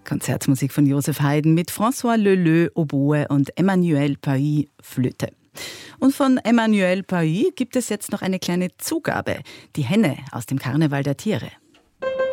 Konzertmusik von Joseph Haydn mit François Leleux, Oboe und Emmanuel Pailly, Flöte. Und von Emmanuel Pailly gibt es jetzt noch eine kleine Zugabe. Die Henne aus dem Karneval der Tiere.